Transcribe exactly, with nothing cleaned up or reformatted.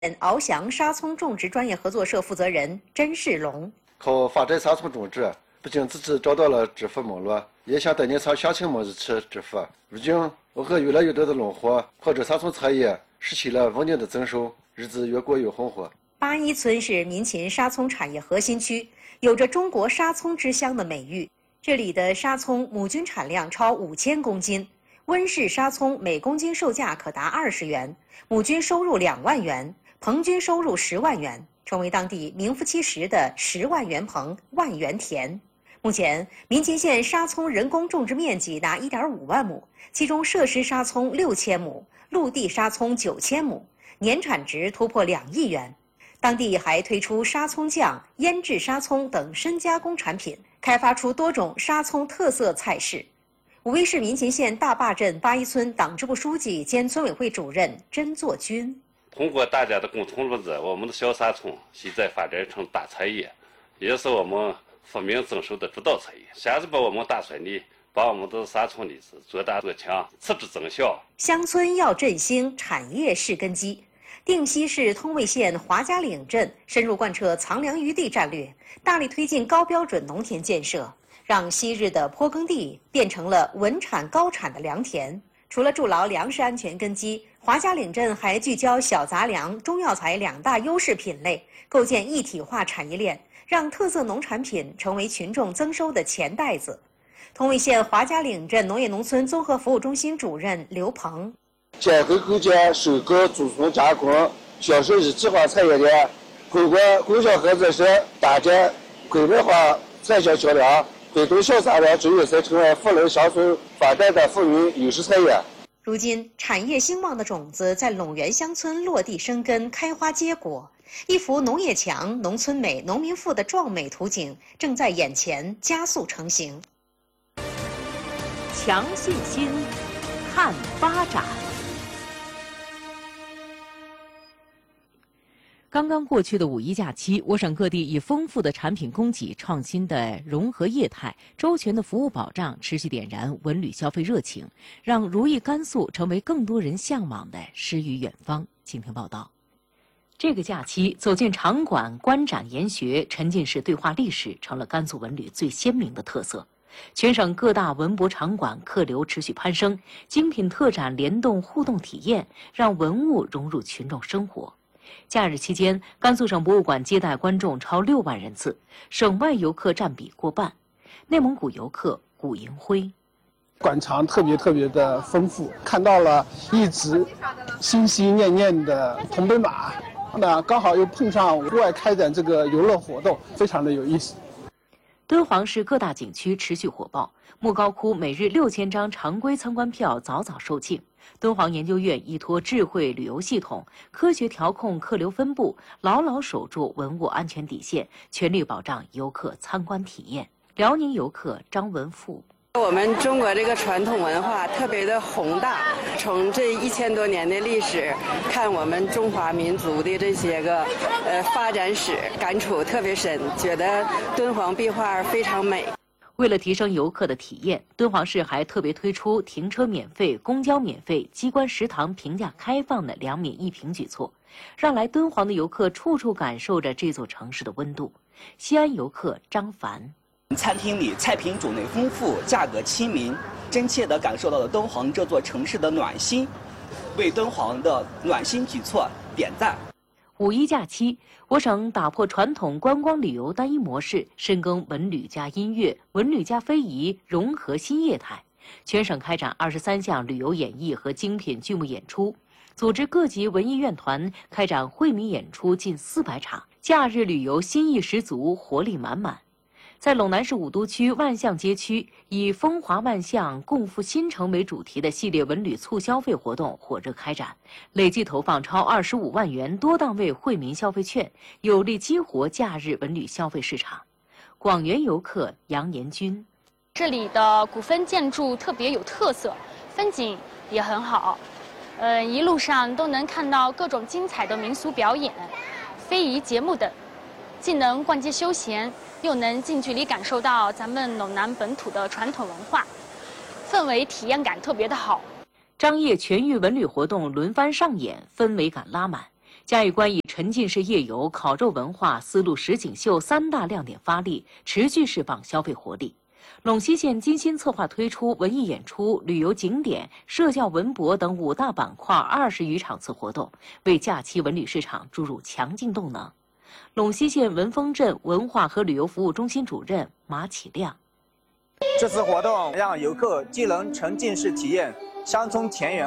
翱翔沙葱种植专业合作社负责人甄世龙。 靠发展沙葱种植，不仅自己找到了致富门路，也向当地乡乡亲们一起致富。如今，我和越来越多的农户靠着沙葱产业实现了稳定的增收，日子越过越红火。 八一村是民勤沙葱产业核心区，有着中国沙葱之乡的美誉。这里的沙葱亩均产量超五千公斤，温室沙葱每公斤售价可达二十元，亩均收入两万元，棚均收入十万元，成为当地名副其实的十万元棚、万元田。目前，民勤县沙葱人工种植面积达一点五万亩，其中设施沙葱六千亩，陆地沙葱九千亩，年产值突破两亿元。当地还推出沙葱酱、腌制沙葱等深加工产品，开发出多种沙葱特色菜式。武威市民勤县大坝镇八一村党支部书记兼村委会主任甄作军： 通过大家的共同努力，我们的小沙葱现在发展成大产业，也是我们富民增收的主导产业。下一步我们打算呢，把我们的沙葱的是做大做强，持之增效。 乡村要振兴，产业是根基。定西市通渭县华家岭镇深入贯彻藏粮于地战略，大力推进高标准农田建设，让昔日的坡耕地变成了稳产高产的良田。除了筑牢粮食安全根基，华家岭镇还聚焦小杂粮、中药材两大优势品类，构建一体化产业链，让特色农产品成为群众增收的钱袋子。通渭县华家岭镇农业农村综合服务中心主任刘鹏： 结合构建收购、储存、加工、销售一体化产业链，通过供销合作社搭建规模化产销桥梁，推动小杂粮中游菜成为富农乡村发展的富民优势产业。 如今，产业兴旺的种子在陇源乡村落地生根、开花结果，一幅农业强、农村美、农民富的壮美图景正在眼前加速成型。 强信心，看发展。刚刚过去的五一假期，我省各地以丰富的产品供给、创新的融合业态、周全的服务保障，持续点燃文旅消费热情，让如意甘肃成为更多人向往的诗与远方。请听报道。这个假期，走进场馆、观展研学、沉浸式对话历史，成了甘肃文旅最鲜明的特色。全省各大文博场馆客流持续攀升，精品特展联动互动体验，让文物融入群众生活。假日期间，甘肃省博物馆接待观众超六万人次，省外游客占比过半。内蒙古游客古银辉： 馆藏特别特别的丰富，看到了一直心心念念的铜奔马，那刚好又碰上户外开展这个游乐活动，非常的有意思。 敦煌市各大景区持续火爆，莫高窟每日六千张常规参观票早早售罄。敦煌研究院依托智慧旅游系统，科学调控客流分布，牢牢守住文物安全底线，全力保障游客参观体验。辽宁游客张文富： 我们中国这个传统文化特别的宏大，从这一千多年的历史看我们中华民族的这些个呃发展史，感触特别深，觉得敦煌壁画非常美。 为了提升游客的体验，敦煌市还特别推出停车免费、公交免费、机关食堂评价开放的两免一评举措，让来敦煌的游客处处感受着这座城市的温度。西安游客张凡： 餐厅里菜品种类丰富，价格亲民，真切地感受到了敦煌这座城市的暖心，为敦煌的暖心举措点赞。 五一假期，我省打破传统观光旅游单一模式，深耕文旅加音乐、文旅加非遗融合新业态，全省开展二十三项旅游演绎和精品剧目演出，组织各级文艺院团开展惠民演出近四百场，假日旅游新意十足，活力满满。在陇南市武都区万象街区，以风华万象共赴新城为主题的系列文旅促消费活动火热开展，累计投放超二十五万元多档位惠民消费券，有力激活假日文旅消费市场。广元游客杨延军： 这里的古风建筑特别有特色，风景也很好，呃，一路上都能看到各种精彩的民俗表演、非遗节目等，既能逛街休闲，又能近距离感受到咱们陇南本土的传统文化，氛围体验感特别的好。 张掖全域文旅活动轮番上演，氛围感拉满。 嘉峪关以沉浸式夜游、烤肉文化、丝路实景秀三大亮点发力，持续释放消费活力。陇西县精心策划推出文艺演出、旅游景点、社教文博等五大板块二十余场次活动，为假期文旅市场注入强劲动能。陇西县文峰镇文化和旅游服务中心主任马启亮： 这次活动让游客既能沉浸式体验乡村田园